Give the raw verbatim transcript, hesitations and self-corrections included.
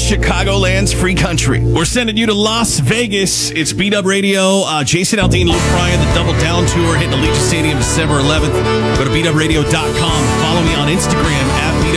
Chicagoland's free country. We're sending you to Las Vegas. It's Beat Up Radio. Uh, Jason Aldean, Luke Bryan, the Double Down Tour hitting Allegiant Stadium December eleventh. Go to beat up radio dot com. Follow me on Instagram at beat